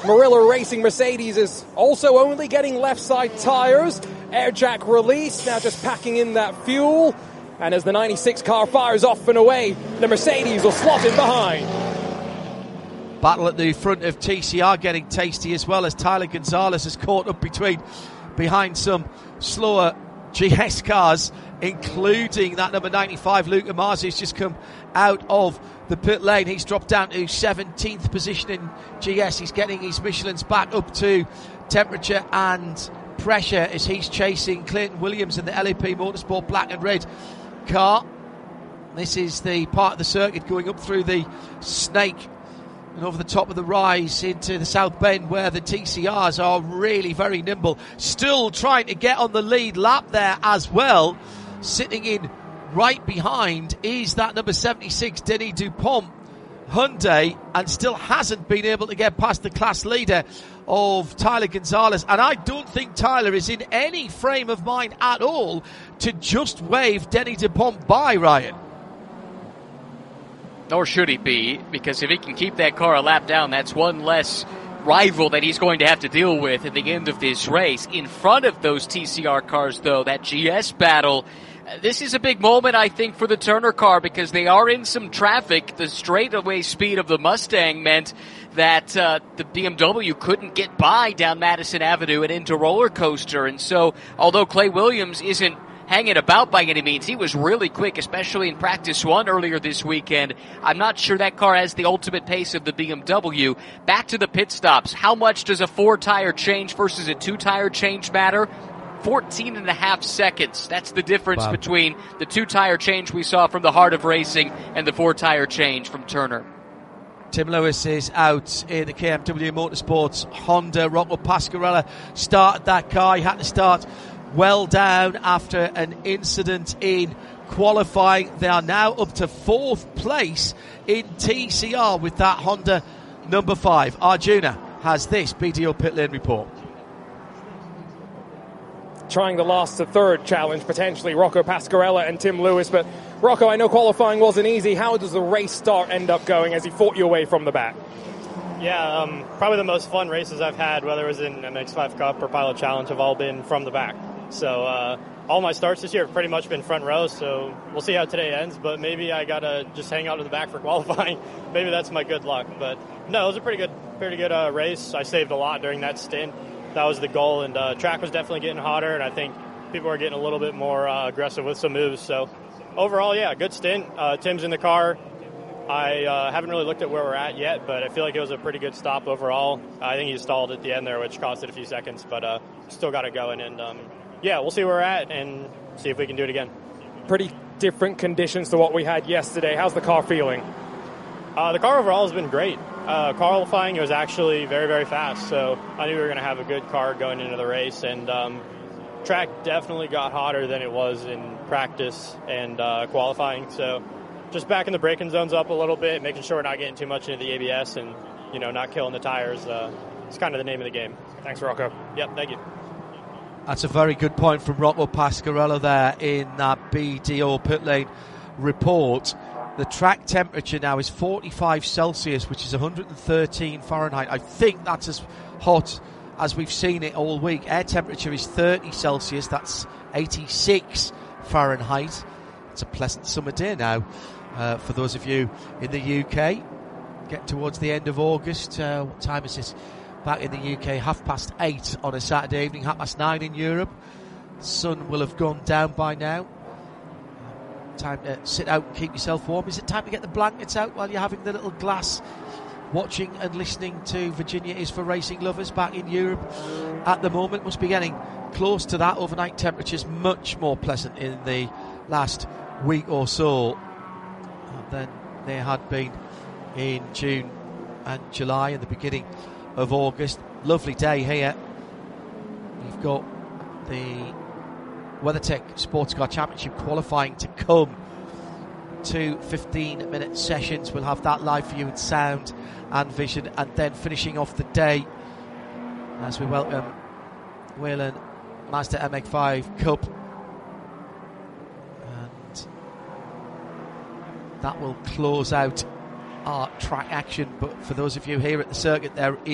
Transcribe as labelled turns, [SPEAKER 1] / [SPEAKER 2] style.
[SPEAKER 1] Marilla Racing Mercedes is also only getting left side tyres. Air jack release, now just packing in that fuel. And as the 96 car fires off and away, the Mercedes will slot in behind.
[SPEAKER 2] Battle at the front of TCR getting tasty as well, as Tyler Gonzalez has caught up behind some slower GS cars, including that number 95, Luca Masi, has just come out of the pit lane. He's dropped down to 17th position in GS. He's getting his Michelins back up to temperature and pressure as he's chasing Clayton Williams in the LAP Motorsport black and red car. This is the part of the circuit going up through the Snake and over the top of the rise into the South Bend, where the TCRs are really very nimble. Still trying to get on the lead lap there as well. Sitting in right behind is that number 76 Denis Dupont Hyundai, and still hasn't been able to get past the class leader of Tyler Gonzalez. And I don't think Tyler is in any frame of mind at all to just wave Denis Dupont by, Ryan.
[SPEAKER 3] Nor should he be, because if he can keep that car a lap down, that's one less rival that he's going to have to deal with at the end of this race. In front of those TCR cars, though, that GS battle, this is a big moment, I think, for the Turner car, because they are in some traffic. The straightaway speed of the Mustang meant that the BMW couldn't get by down Madison Avenue and into Roller Coaster. And so, although Clay Williams isn't hanging about by any means, he was really quick, especially in practice one earlier this weekend. I'm not sure that car has the ultimate pace of the BMW. Back to the pit stops. How much does a 4-tire change versus a 2-tire change matter? 14 and a half seconds. That's the difference between the 2-tire change we saw from the Heart of Racing and the 4-tire change from Turner.
[SPEAKER 2] Tim Lewis is out in the KMW Motorsports Honda. Rocco Pasquarella started that car. He had to start well down after an incident in qualifying. They are now up to 4th place in TCR with that Honda number 5. Arjuna has this BDO pit lane report.
[SPEAKER 1] Trying the last to third challenge, potentially Rocco Pasquarella and Tim Lewis. But Rocco, I know qualifying wasn't easy. How does the race start end up going as he fought your way from the back?
[SPEAKER 4] Yeah, probably the most fun races I've had, whether it was in an X5 Cup or Pilot Challenge, have all been from the back. So all my starts this year have pretty much been front row, so we'll see how today ends, but maybe I got to just hang out in the back for qualifying. Maybe that's my good luck. But no, it was a pretty good race. I saved a lot during that stint. That was the goal, and track was definitely getting hotter, and I think people are getting a little bit more aggressive with some moves. So overall, yeah, good stint. Tim's in the car. I haven't really looked at where we're at yet, but I feel like it was a pretty good stop overall. I think he stalled at the end there, which cost it a few seconds, but still got it going. And yeah, we'll see where we're at and see if we can do it again.
[SPEAKER 1] Pretty different conditions to what we had yesterday. How's the car feeling?
[SPEAKER 4] The car overall has been great. Qualifying, it was actually very, very fast, so I knew we were going to have a good car going into the race, and track definitely got hotter than it was in practice and qualifying, so just backing the braking zones up a little bit, making sure we're not getting too much into the ABS and, not killing the tires. It's kind of the name of the game.
[SPEAKER 1] Thanks, Rocco.
[SPEAKER 4] Yep, thank you.
[SPEAKER 2] That's a very good point from Rocco Pasquarella there in that BDO pit lane report. The track temperature now is 45 Celsius, which is 113 Fahrenheit. I think that's as hot as we've seen it all week. Air temperature is 30 Celsius. That's 86 Fahrenheit. It's a pleasant summer day now for those of you in the UK. Get towards the end of August. What time is it? Back in the UK, 8:30 on a Saturday evening, 9:30 in Europe. The sun will have gone down by now. Time to sit out and keep yourself warm. Is it time to get the blankets out while you're having the little glass, watching and listening to Virginia is for Racing Lovers back in Europe at the moment? Must be getting close to that. Overnight temperatures much more pleasant in the last week or so than they had been in June and July and the beginning of August. Lovely day here. You've got the WeatherTech Sports Car Championship qualifying to come. 2 15-minute sessions. We'll have that live for you in sound and vision, and then finishing off the day as we welcome Whelen Mazda MX-5 Cup, and that will close out our track action. But for those of you here at the circuit, there